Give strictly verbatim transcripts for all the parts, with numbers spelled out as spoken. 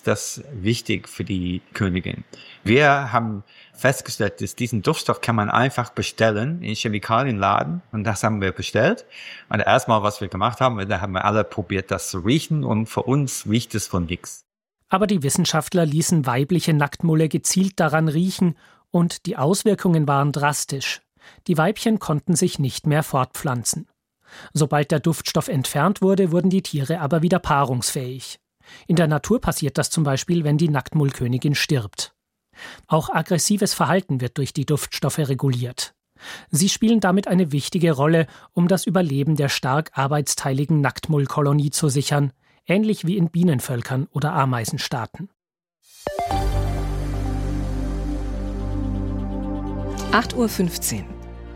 ist das wichtig für die Königin. Wir haben festgestellt, dass diesen Duftstoff kann man einfach bestellen in Chemikalienladen und das haben wir bestellt. Und erstmal, was wir gemacht haben, da haben wir alle probiert, das zu riechen und für uns riecht es von nichts. Aber die Wissenschaftler ließen weibliche Nacktmulle gezielt daran riechen und die Auswirkungen waren drastisch. Die Weibchen konnten sich nicht mehr fortpflanzen. Sobald der Duftstoff entfernt wurde, wurden die Tiere aber wieder paarungsfähig. In der Natur passiert das zum Beispiel, wenn die Nacktmullkönigin stirbt. Auch aggressives Verhalten wird durch die Duftstoffe reguliert. Sie spielen damit eine wichtige Rolle, um das Überleben der stark arbeitsteiligen Nacktmullkolonie zu sichern, ähnlich wie in Bienenvölkern oder Ameisenstaaten. acht Uhr fünfzehn.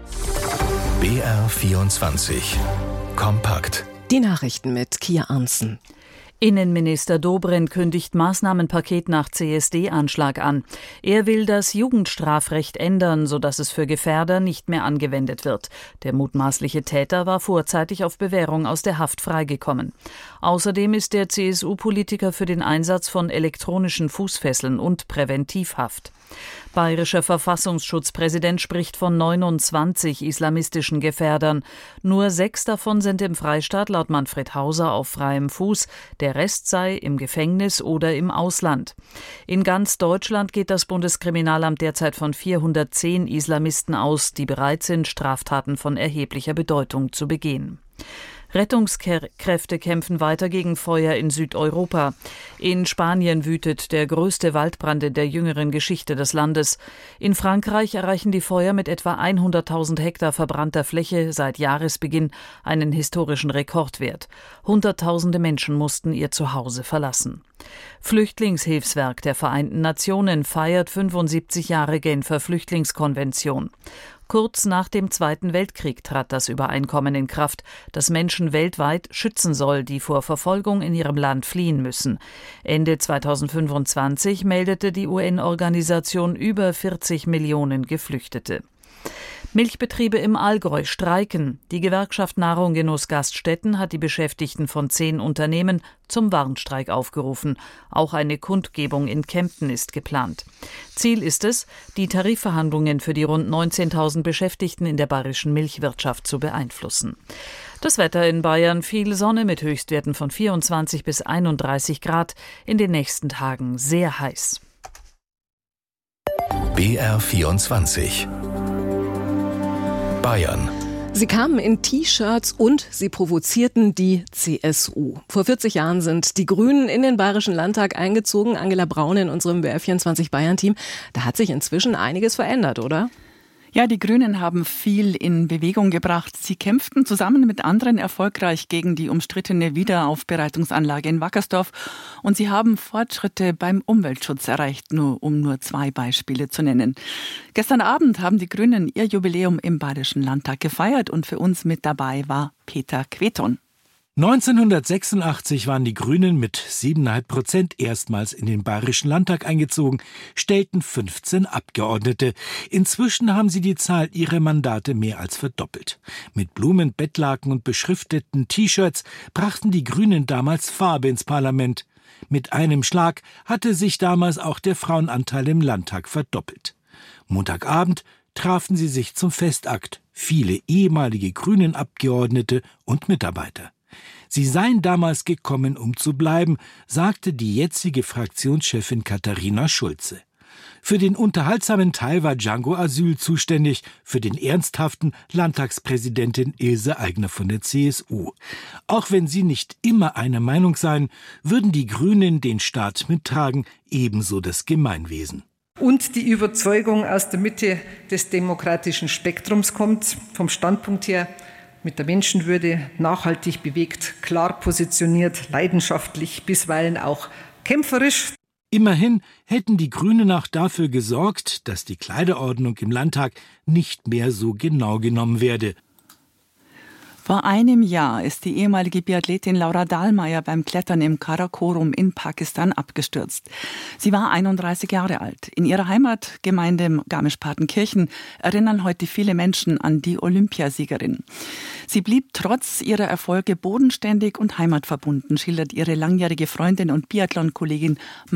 B R vierundzwanzig. Kompakt. Die Nachrichten mit Kia Arntzen. Innenminister Dobrindt kündigt Maßnahmenpaket nach C S D-Anschlag an. Er will das Jugendstrafrecht ändern, sodass es für Gefährder nicht mehr angewendet wird. Der mutmaßliche Täter war vorzeitig auf Bewährung aus der Haft freigekommen. Außerdem ist der C S U-Politiker für den Einsatz von elektronischen Fußfesseln und Präventivhaft. Bayerischer Verfassungsschutzpräsident spricht von neunundzwanzig islamistischen Gefährdern. Nur sechs davon sind im Freistaat laut Manfred Hauser auf freiem Fuß. Der Rest sei im Gefängnis oder im Ausland. In ganz Deutschland geht das Bundeskriminalamt derzeit von vierhundertzehn Islamisten aus, die bereit sind, Straftaten von erheblicher Bedeutung zu begehen. Rettungskräfte kämpfen weiter gegen Feuer in Südeuropa. In Spanien wütet der größte Waldbrand in der jüngeren Geschichte des Landes. In Frankreich erreichen die Feuer mit etwa hunderttausend Hektar verbrannter Fläche seit Jahresbeginn einen historischen Rekordwert. Hunderttausende Menschen mussten ihr Zuhause verlassen. Flüchtlingshilfswerk der Vereinten Nationen feiert fünfundsiebzig Jahre Genfer Flüchtlingskonvention. Kurz nach dem Zweiten Weltkrieg trat das Übereinkommen in Kraft, das Menschen weltweit schützen soll, die vor Verfolgung in ihrem Land fliehen müssen. Ende zweitausendfünfundzwanzig meldete die U N-Organisation über vierzig Millionen Geflüchtete. Milchbetriebe im Allgäu streiken. Die Gewerkschaft Nahrung Genuss Gaststätten hat die Beschäftigten von zehn Unternehmen zum Warnstreik aufgerufen. Auch eine Kundgebung in Kempten ist geplant. Ziel ist es, die Tarifverhandlungen für die rund neunzehntausend Beschäftigten in der bayerischen Milchwirtschaft zu beeinflussen. Das Wetter in Bayern: viel Sonne mit Höchstwerten von vierundzwanzig bis einunddreißig Grad. In den nächsten Tagen sehr heiß. B R vierundzwanzig. Bayern. Sie kamen in T-Shirts und sie provozierten die C S U. Vor vierzig Jahren sind die Grünen in den Bayerischen Landtag eingezogen. Angela Braune in unserem B R vierundzwanzig Bayern-Team. Da hat sich inzwischen einiges verändert, oder? Ja, die Grünen haben viel in Bewegung gebracht. Sie kämpften zusammen mit anderen erfolgreich gegen die umstrittene Wiederaufbereitungsanlage in Wackersdorf und sie haben Fortschritte beim Umweltschutz erreicht, nur um nur zwei Beispiele zu nennen. Gestern Abend haben die Grünen ihr Jubiläum im Bayerischen Landtag gefeiert und für uns mit dabei war Peter Queton. neunzehnhundertsechsundachtzig waren die Grünen mit sieben Komma fünf Prozent erstmals in den Bayerischen Landtag eingezogen, stellten fünfzehn Abgeordnete. Inzwischen haben sie die Zahl ihrer Mandate mehr als verdoppelt. Mit Blumen, Bettlaken und beschrifteten T-Shirts brachten die Grünen damals Farbe ins Parlament. Mit einem Schlag hatte sich damals auch der Frauenanteil im Landtag verdoppelt. Montagabend trafen sie sich zum Festakt, viele ehemalige Grünen-Abgeordnete und Mitarbeiter. Sie seien damals gekommen, um zu bleiben, sagte die jetzige Fraktionschefin Katharina Schulze. Für den unterhaltsamen Teil war Django Asyl zuständig, für den ernsthaften Landtagspräsidentin Ilse Aigner von der C S U. Auch wenn sie nicht immer einer Meinung seien, würden die Grünen den Staat mittragen, ebenso das Gemeinwesen. Und die Überzeugung aus der Mitte des demokratischen Spektrums kommt, vom Standpunkt her, mit der Menschenwürde, nachhaltig bewegt, klar positioniert, leidenschaftlich, bisweilen auch kämpferisch. Immerhin hätten die Grünen auch dafür gesorgt, dass die Kleiderordnung im Landtag nicht mehr so genau genommen werde. Vor einem Jahr ist die ehemalige Biathletin Laura Dahlmeier beim Klettern im Karakorum in Pakistan abgestürzt. Sie war einunddreißig Jahre alt. In ihrer Heimatgemeinde Garmisch-Partenkirchen erinnern heute viele Menschen an die Olympiasiegerin. Sie blieb trotz ihrer Erfolge bodenständig und heimatverbunden, schildert ihre langjährige Freundin und Biathlon-Kollegin